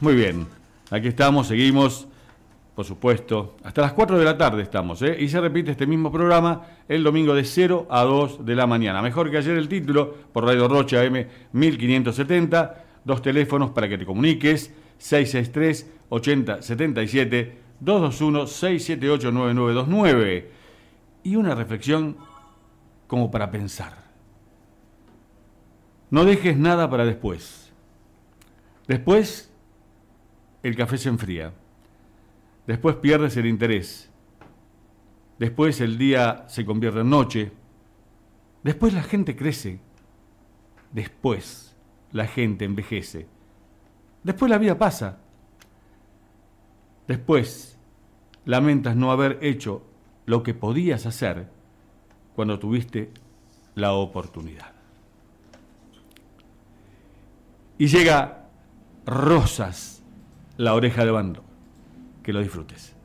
Muy bien, aquí estamos, seguimos, por supuesto, hasta las 4 de la tarde estamos, y se repite este mismo programa el domingo de 0 a 2 de la mañana. Mejor que ayer el título, por Radio Rocha AM 1570, dos teléfonos para que te comuniques, 663-8077, 221-678-9929, y una reflexión como para pensar. No dejes nada para después. Después, el café se enfría. Después pierdes el interés. Después el día se convierte en noche. Después la gente crece. Después la gente envejece. Después la vida pasa. Después lamentas no haber hecho lo que podías hacer cuando tuviste la oportunidad. Y llega Rosas, La Oreja de Van Gogh. Que lo disfrutes.